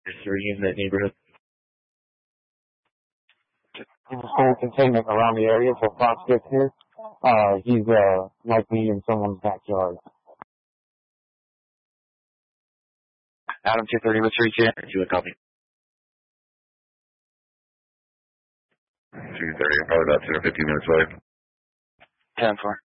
Three in that neighborhood. Full containment around the area, so Fox gets here. He's likely in someone's backyard. Adam 230, let's reach in. Do a copy. 230, probably about 10 or 15 minutes away. 10-4.